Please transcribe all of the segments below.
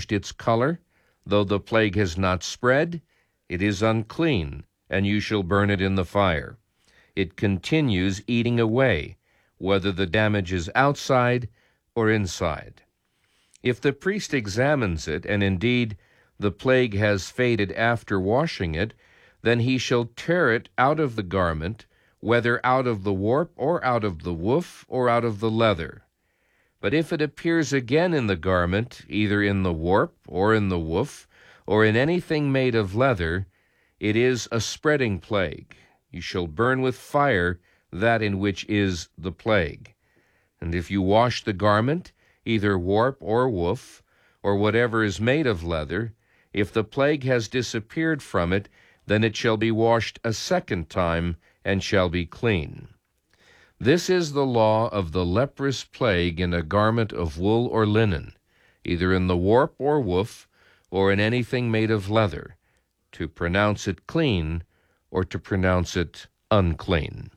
changed its color, though the plague has not spread, it is unclean, and you shall burn it in the fire. It continues eating away, whether the damage is outside or inside. If the priest examines it, and indeed the plague has faded after washing it, then he shall tear it out of the garment, whether out of the warp or out of the woof or out of the leather. But if it appears again in the garment, either in the warp or in the woof, or in anything made of leather, it is a spreading plague. You shall burn with fire that in which is the plague. And if you wash the garment, either warp or woof, or whatever is made of leather, if the plague has disappeared from it, then it shall be washed a second time, and shall be clean. This is the law of the leprous plague in a garment of wool or linen, either in the warp or woof, or in anything made of leather, to pronounce it clean or to pronounce it unclean.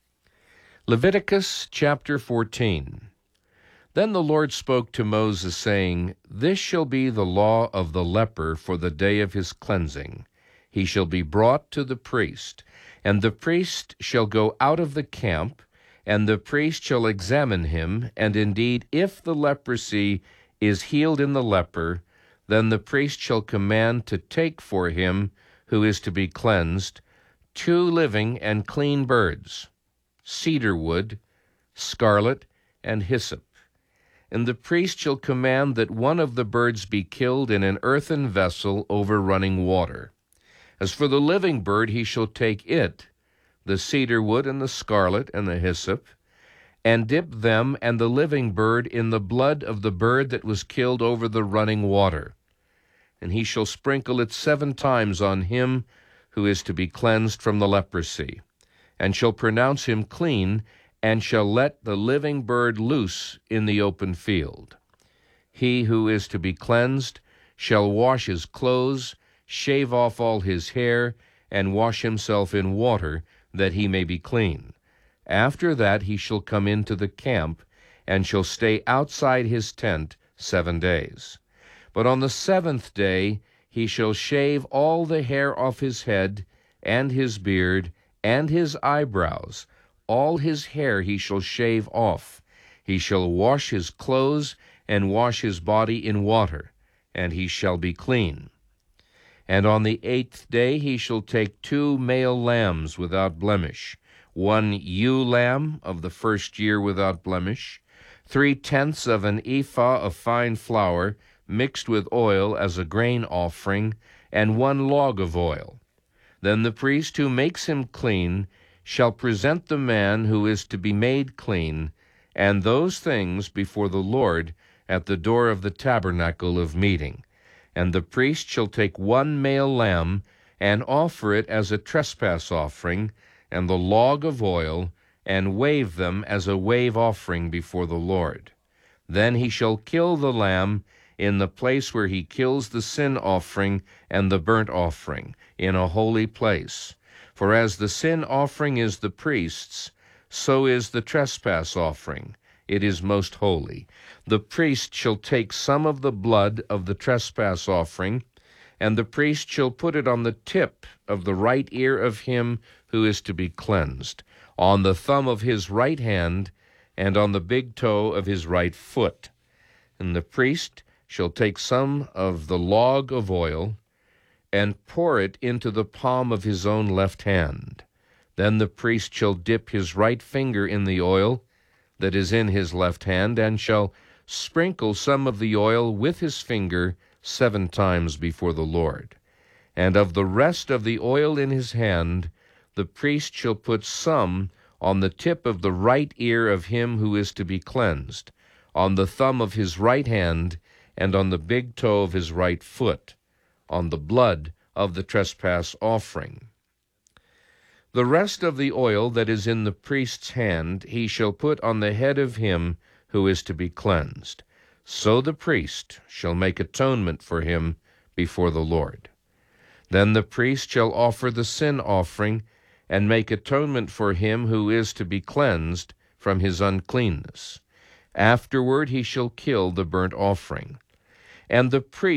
Leviticus chapter 14. Then the Lord spoke to Moses, saying, This shall be the law of the leper for the day of his cleansing. He shall be brought to the priest, and the priest shall go out of the camp, and the priest shall examine him, and indeed, if the leprosy is healed in the leper, then the priest shall command to take for him who is to be cleansed 2 living and clean birds, cedar wood, scarlet, and hyssop. And the priest shall command that one of the birds be killed in an earthen vessel over running water. As for the living bird, he shall take it, the cedar wood and the scarlet and the hyssop, and dip them and the living bird in the blood of the bird that was killed over the running water. And he shall sprinkle it 7 times on him who is to be cleansed from the leprosy, and shall pronounce him clean, and shall let the living bird loose in the open field. He who is to be cleansed shall wash his clothes, shave off all his hair, and wash himself in water, that he may be clean. After that he shall come into the camp, and shall stay outside his tent 7 days. But on the 7th day he shall shave all the hair off his head, and his beard, and his eyebrows. All his hair he shall shave off. He shall wash his clothes, and wash his body in water, and he shall be clean. And on the 8th day he shall take 2 male lambs without blemish, 1 ewe lamb of the 1st year without blemish, 3/10 of an ephah of fine flour mixed with oil as a grain offering, and 1 log of oil. Then the priest who makes him clean shall present the man who is to be made clean, and those things before the Lord at the door of the tabernacle of meeting. And the priest shall take 1 male lamb, and offer it as a trespass offering, and the log of oil, and wave them as a wave offering before the Lord. Then he shall kill the lamb in the place where he kills the sin offering and the burnt offering, in a holy place. For as the sin offering is the priest's, so is the trespass offering. It is most holy. The priest shall take some of the blood of the trespass offering, and the priest shall put it on the tip of the right ear of him who is to be cleansed, on the thumb of his right hand, and on the big toe of his right foot. And the priest shall take some of the log of oil, and pour it into the palm of his own left hand. Then the priest shall dip his right finger in the oil that is in his left hand, and shall sprinkle some of the oil with his finger 7 times before the Lord. And of the rest of the oil in his hand, the priest shall put some on the tip of the right ear of him who is to be cleansed, on the thumb of his right hand, and on the big toe of his right foot, on the blood of the trespass offering. The rest of the oil that is in the priest's hand he shall put on the head of him who is to be cleansed. So the priest shall make atonement for him before the Lord. Then the priest shall offer the sin offering, and make atonement for him who is to be cleansed from his uncleanness. Afterward he shall kill the burnt offering. And the priest